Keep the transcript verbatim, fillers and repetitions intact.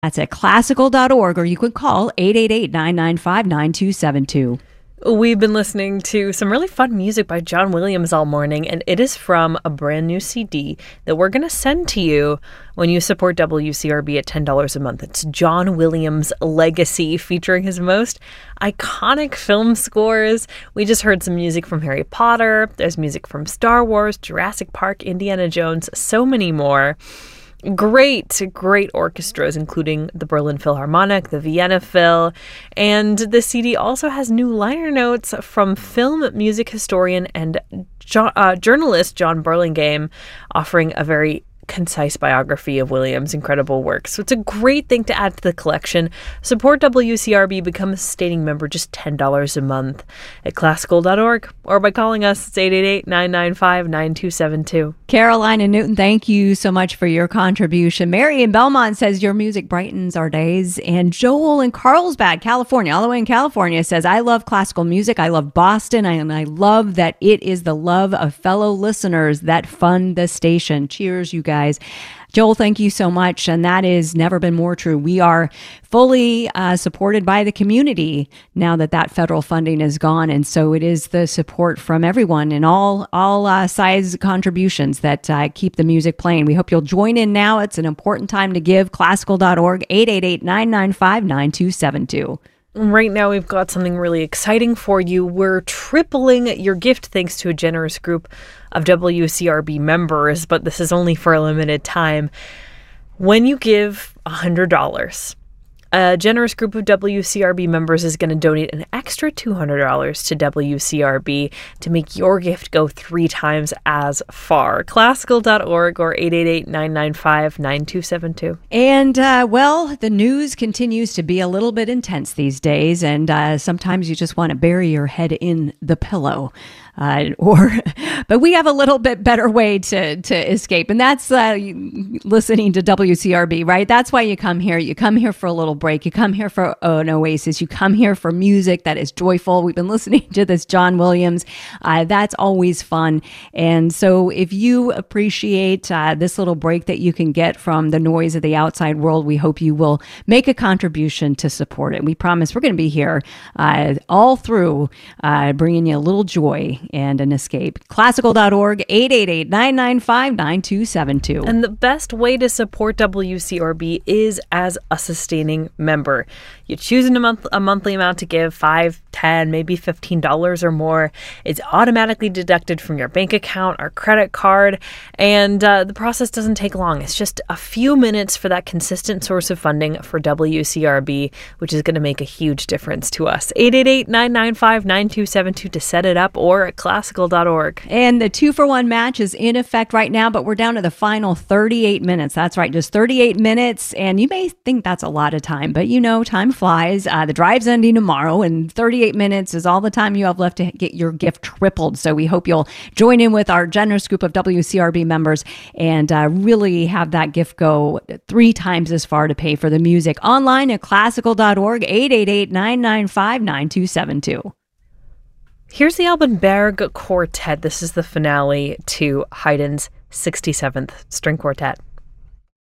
That's at classical dot org, or you could call eight eight eight, nine nine five, nine two seven two. We've been listening to some really fun music by John Williams all morning, and it is from a brand new C D that we're going to send to you when you support W C R B at ten dollars a month. It's John Williams' Legacy, featuring his most iconic film scores. We just heard some music from Harry Potter. There's music from Star Wars, Jurassic Park, Indiana Jones, so many more. Great, great orchestras, including the Berlin Philharmonic, the Vienna Phil, and the C D also has new liner notes from film music historian and jo- uh, journalist John Burlingame, offering a very concise biography of Williams' incredible work. So it's a great thing to add to the collection. Support W C R B, become a sustaining member, just ten dollars a month at classical dot org, or by calling us. It's eight eight eight, nine nine five, nine two seven two. Caroline and Newton, thank you so much for your contribution. Mary in Belmont says your music brightens our days. And Joel in Carlsbad, California, all the way in California, says, I love classical music. I love Boston. And I love that it is the love of fellow listeners that fund the station. Cheers, you guys. Joel, thank you so much. And that has never been more true. We are fully uh, supported by the community now that that federal funding is gone. And so it is the support from everyone and all all uh, size contributions that uh, keep the music playing. We hope you'll join in now. It's an important time to give. classical dot org, eight eight eight, nine nine five, nine two seven two. Right now, we've got something really exciting for you. We're tripling your gift thanks to a generous group of W C R B members, but this is only for a limited time. When you give one hundred dollars, a generous group of W C R B members is going to donate an extra two hundred dollars to W C R B to make your gift go three times as far. classical dot org or eight eight eight, nine nine five, nine two seven two. And, uh, well, the news continues to be a little bit intense these days, and uh, sometimes you just want to bury your head in the pillow. Uh, or, but we have a little bit better way to, to escape. And that's uh, listening to W C R B, right? That's why you come here. You come here for a little break. You come here for an oasis. You come here for music that is joyful. We've been listening to this John Williams. Uh, that's always fun. And so if you appreciate uh, this little break that you can get from the noise of the outside world, we hope you will make a contribution to support it. We promise we're going to be here uh, all through uh, bringing you a little joy and an escape. classical dot org, eight eight eight, nine nine five, nine two seven two. And the best way to support W C R B is as a sustaining member. You choose a, month, a monthly amount to give, five, ten, maybe fifteen dollars or more. It's automatically deducted from your bank account or credit card, and uh, the process doesn't take long. It's just a few minutes for that consistent source of funding for W C R B, which is going to make a huge difference to us. eight eight eight, nine nine five, nine two seven two to set it up, or at classical dot org. And the two for one match is in effect right now, but we're down to the final thirty-eight minutes. That's right, just thirty-eight minutes. And you may think that's a lot of time, but you know, time flies. Uh, the drive's ending tomorrow, and thirty-eight minutes is all the time you have left to get your gift tripled. So we hope you'll join in with our generous group of W C R B members and uh, really have that gift go three times as far to pay for the music. Online at classical dot org, eight eight eight, nine nine five, nine two seven two. Here's the Alban Berg Quartet. This is the finale to Haydn's sixty-seventh String Quartet.